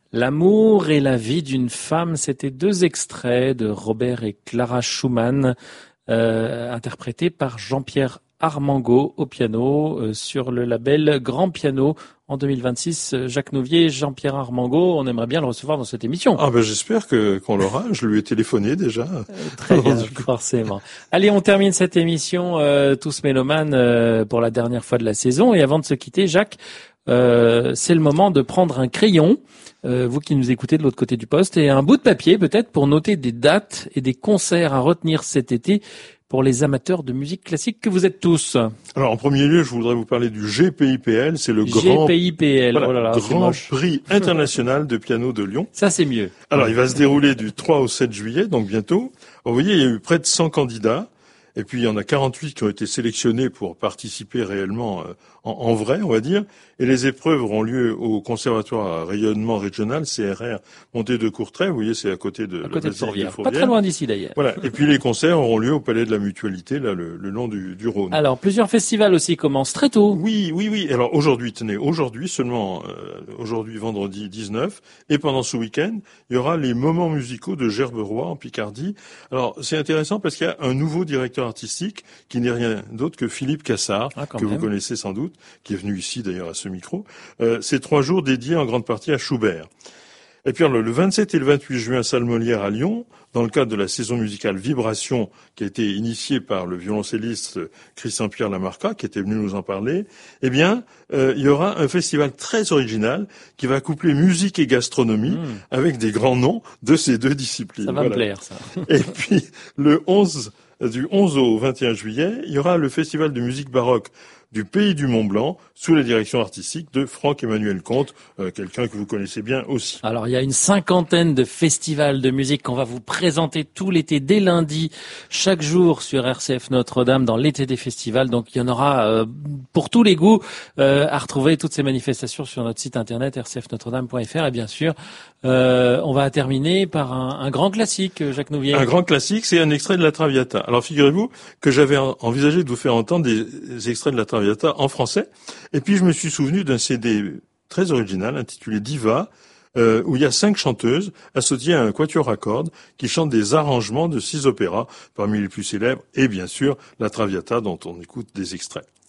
L'amour et la vie d'une femme, c'était deux extraits de Robert et Clara Schumann, interprétés par Jean-Pierre Armango au piano sur le label Grand Piano. En 2026, Jacques Nouvier, Jean-Pierre Armango, on aimerait bien le recevoir dans cette émission. Ah ben j'espère qu'on l'aura, je lui ai téléphoné déjà. Très bien, forcément. Allez, on termine cette émission Tous Mélomanes pour la dernière fois de la saison. Et avant de se quitter, Jacques, c'est le moment de prendre un crayon, vous qui nous écoutez de l'autre côté du poste, et un bout de papier peut-être pour noter des dates et des concerts à retenir cet été pour les amateurs de musique classique que vous êtes tous. Alors en premier lieu, je voudrais vous parler du GPIPL, c'est le GPIPL, grand, oh là là, grand prix international de piano de Lyon. Ça c'est mieux. Alors il va se dérouler du 3 au 7 juillet, donc bientôt. Vous voyez, il y a eu près de 100 candidats. Et puis, il y en a 48 qui ont été sélectionnés pour participer réellement en vrai, on va dire. Et les épreuves auront lieu au Conservatoire à rayonnement régional, CRR, Montée de Courtrai. Vous voyez, c'est à côté de Fourvière. Pas très loin d'ici, d'ailleurs. Voilà. Et puis, les concerts auront lieu au Palais de la Mutualité, là, le long du Rhône. Alors, plusieurs festivals aussi commencent très tôt. Oui. Alors, aujourd'hui, seulement, aujourd'hui, vendredi 19, et pendant ce week-end, il y aura les moments musicaux de Gerberoy en Picardie. Alors, c'est intéressant parce qu'il y a un nouveau directeur artistique qui n'est rien d'autre que Philippe Cassard, vous connaissez sans doute, qui est venu ici d'ailleurs à ce micro. C'est 3 jours dédiés en grande partie à Schubert. Et puis le 27 et le 28 juin, salle Molière à Lyon, dans le cadre de la saison musicale Vibration, qui a été initiée par le violoncelliste Christian-Pierre Lamarca, qui était venu nous en parler, il y aura un festival très original qui va coupler musique et gastronomie avec des grands noms de ces deux disciplines. Ça va me plaire, ça. Et puis, du 11 au 21 juillet, il y aura le festival de musique baroque du Pays du Mont-Blanc, sous la direction artistique de Franck-Emmanuel Comte, quelqu'un que vous connaissez bien aussi. Alors, il y a une 50aine de festivals de musique qu'on va vous présenter tout l'été, dès lundi, chaque jour sur RCF Notre-Dame, dans l'été des festivals. Donc, il y en aura pour tous les goûts à retrouver toutes ces manifestations sur notre site internet rcfnotredame.fr. Et bien sûr, on va terminer par un grand classique, Jacques Nouvier. Un grand classique, c'est un extrait de la Traviata. Alors, figurez-vous que j'avais envisagé de vous faire entendre des extraits de la Traviata en français. Et puis, je me suis souvenu d'un CD très original intitulé Diva, où il y a 5 chanteuses associées à un quatuor à cordes qui chantent des arrangements de 6 opéras, parmi les plus célèbres, et bien sûr, la Traviata dont on écoute des extraits.